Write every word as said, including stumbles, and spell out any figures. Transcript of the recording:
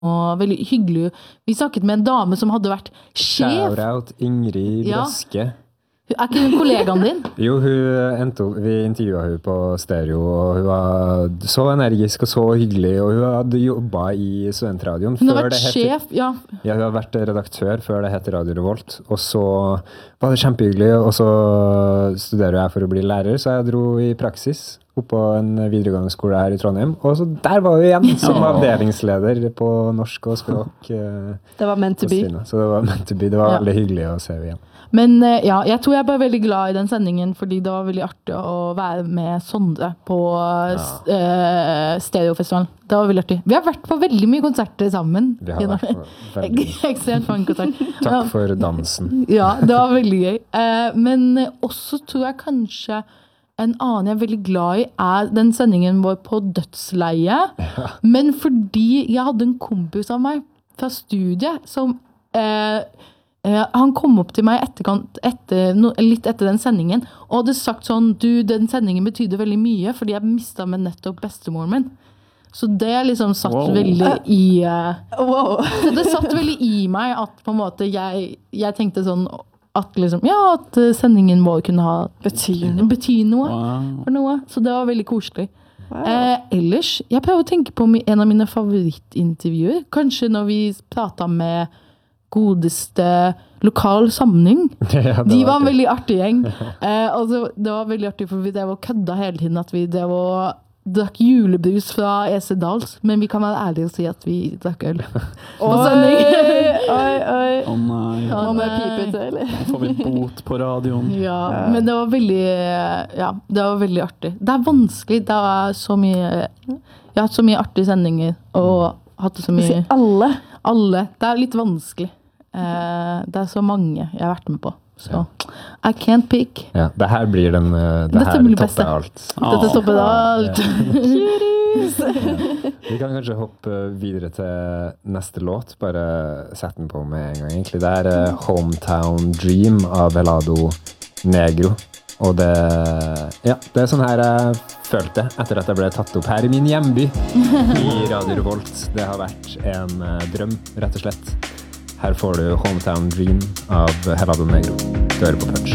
og veldig hyggelig. Vi snakket med en dame som hadde vært sjef. Shout-out Ingrid Brøske. Ja. Er ikke hun kollegaen din? Jo, hun endte opp, vi intervjuet hun på stereo, og hun var så energisk og så hyggelig, og hun hadde jobbet i studentradioen. Hun har vært sjef, ja. Ja, hun har vært redaktør før det heter Radio Revolt, og så var det kjempehyggelig, og så studerer jeg for å bli lærer, så jeg dro i praksis oppå en videregående skole her i Trondheim, og så der var vi igjen som avdelingsleder på norsk og språk. Det var meant to be. Så det var meant to be, det var Ja. veldig hyggelig å se igjen. Men ja, jeg tror jeg var veldig glad i den sendingen, fordi det var veldig artig å være med Sondre på ja. uh, Stereofestivalen. Det var veldig artig. Vi har vært på veldig mye konserter sammen. Vi har vært på veldig Ekstremt mange konserter. Takk for dansen. Ja, det var veldig gøy. Uh, men også tror jeg kanskje en annen jeg er veldig glad i er den sendingen vår på dødsleie. Ja. Men fordi jeg hadde en kompis av meg fra studiet som... Uh, Uh, han kom opp til meg etterkant, etter, no, litt etter den sendingen, og hadde sagt sånn, du, den sendingen betyder veldig mye, fordi jeg mistet med nettopp bestemoren min. Så det liksom satt wow. veldig i... Uh, wow. Så det satt veldig i meg at på en måte jeg, jeg tenkte sånn, at liksom, ja, at sendingen vår kunne ha... Betyr noe. Betyr noe wow. for noe. Så det var veldig koselig. Wow. Uh, ellers, jeg prøver å tenke på en av mine favorittintervjuer. Kanskje når vi pratet med... godeste lokal samling. Ja, de var en veldig artig gjeng. Eh, altså, det var veldig artig, for vi drev og kødda hele tiden at vi drev og drakk julebrus fra E C Dals, men vi kan være ærlige og si at vi drakk øl. På sending. Oi, oi. Å oh, nei. Å oh, nei. Pipete, eller? Nå får vi bot på radioen. Ja, ja, men det var veldig, ja, det var veldig artig. Det er vanskelig, det er så mye, jeg har hatt så mye artige sendinger, og hatt så mye... Alle? Alle. Det er litt vanskelig. Uh, det er så mange jeg har vært med på. Så I can't pick. Ja, det her blir den uh, det Dette her blir topper beste. alt. Dette topper alt. Ja. Vi kan kanskje hoppe videre til neste låt. Bare sette den på med en gang. Egentlig. Det er uh, Hometown Dream av Helado Negro. Og det, ja, det er sånn her jeg følte etter at jeg ble tatt opp her i min hjemby i Radio Revolt. Det har vært en uh, drøm, rett og slett. Her får du Hometown Dream av Helado Negro. Du hører på Punch.